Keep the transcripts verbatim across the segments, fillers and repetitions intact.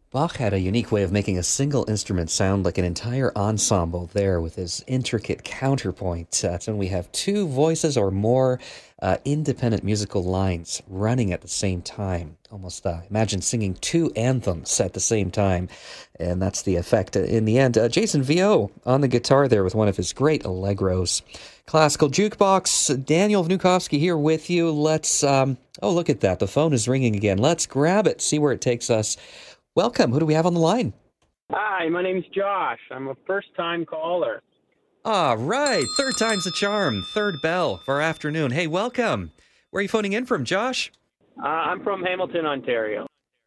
Bach had a unique way of making a single instrument sound like an entire ensemble there with his intricate counterpoint. Uh, That's when we have two voices or more uh, independent musical lines running at the same time. Almost uh, imagine singing two anthems at the same time. And that's the effect uh, in the end. Uh, Jason Vio on the guitar there with one of his great allegros. Classical Jukebox, Daniel Vnukovsky here with you. Let's, um, oh, look at that. The phone is ringing again. Let's grab it, see where it takes us. Welcome. Who do we have on the line? Hi, my name's Josh. I'm a first-time caller. All right. Third time's a charm. Third bell for our afternoon. Hey, welcome. Where are you phoning in from, Josh? Uh, I'm from Hamilton, Ontario.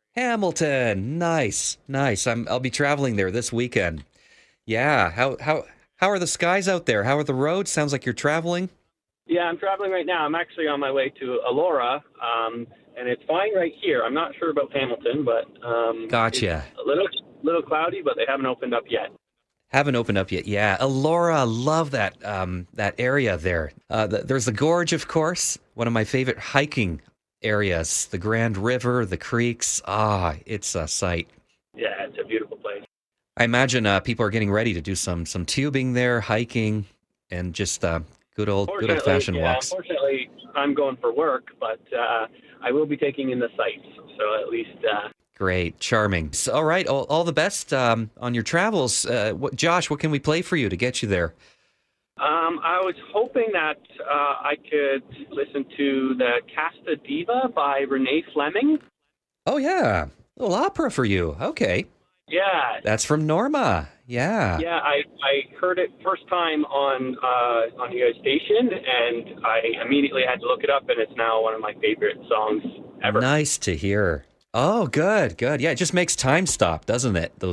Hamilton. Nice. Nice. I'm, I'll be traveling there this weekend. Yeah. How, how, how are the skies out there? How are the roads? Sounds like you're traveling. Yeah, I'm traveling right now. I'm actually on my way to Elora, um, and it's fine right here. I'm not sure about Hamilton, but um, Gotcha. it's a little, little cloudy, but they haven't opened up yet. Haven't opened up yet. Yeah, Elora, love that um, that area there. Uh, the, there's the gorge, of course, one of my favorite hiking areas. The Grand River, the creeks. Ah, it's a sight. Yeah, it's a beautiful place. I imagine uh, people are getting ready to do some some tubing there, hiking, and just uh, good old good old fashioned yeah, walks. Unfortunately, I'm going for work, but uh, I will be taking in the sights, so at least... Uh, Great, charming. So, all right, all, all the best um, on your travels. Uh, what, Josh, what can we play for you to get you there? Um, I was hoping that uh, I could listen to the Casta Diva by Renee Fleming. Oh, yeah, a little opera for you. Okay. Yeah. That's from Norma. Yeah. Yeah, I, I heard it first time on uh, on you guys' station, and I immediately had to look it up, and it's now one of my favorite songs ever. Nice to hear. Oh, good, good. Yeah, it just makes time stop, doesn't it?